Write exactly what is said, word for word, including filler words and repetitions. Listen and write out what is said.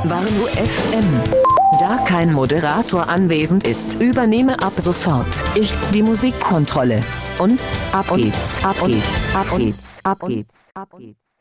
Warnow F M. Da kein Moderator anwesend ist, übernehme ab sofort ich die Musikkontrolle. Und ab geht's, ab geht's, ab geht's, ab geht's, ab geht's.